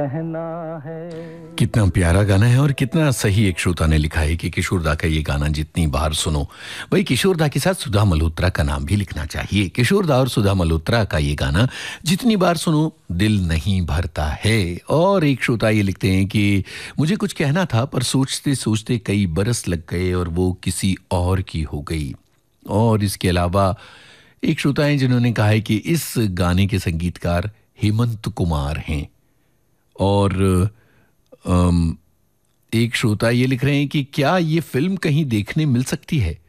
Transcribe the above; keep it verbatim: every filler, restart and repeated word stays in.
कहना है। कितना प्यारा गाना है और कितना सही एक श्रोता ने लिखा है कि किशोर दा का ये गाना जितनी बार सुनो, वही किशोर दा के साथ सुधा मल्होत्रा का नाम भी लिखना चाहिए। किशोर दा और सुधा मल्होत्रा का ये गाना जितनी बार सुनो दिल नहीं भरता है। और एक श्रोता ये लिखते हैं कि मुझे कुछ कहना था पर सोचते सोचते कई बरस लग गए और वो किसी और की हो गई। और इसके अलावा एक श्रोता हैं जिन्होंने कहा है कि इस गाने के संगीतकार हेमंत कुमार हैं। और अम, एक श्रोता ये लिख रहे हैं कि क्या ये फिल्म कहीं देखने मिल सकती है।